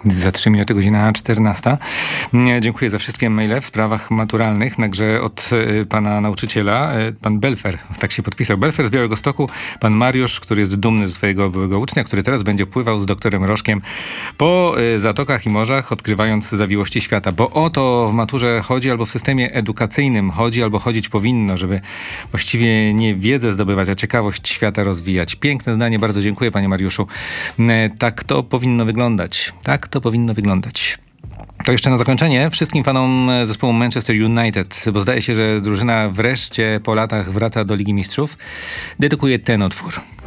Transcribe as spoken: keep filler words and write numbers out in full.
Za trzy minuty godzina czternasta. Dziękuję za wszystkie maile w sprawach maturalnych, także od y, pana nauczyciela, y, pan Belfer, tak się podpisał, Belfer z Białegostoku, pan Mariusz, który jest dumny ze swojego byłego ucznia, który teraz będzie pływał z doktorem Rożkiem po y, zatokach i morzach, odkrywając zawiłości świata, bo o to w maturze chodzi, albo w systemie edukacyjnym chodzi, albo chodzić powinno, żeby właściwie nie wiedzę zdobywać, a ciekawość świata rozwijać. Piękne zdanie, bardzo dziękuję, panie Mariuszu. Y, tak to powinno wyglądać. Tak to powinno wyglądać. To jeszcze na zakończenie wszystkim fanom zespołu Manchester United, bo zdaje się, że drużyna wreszcie po latach wraca do Ligi Mistrzów, dedykuje ten utwór.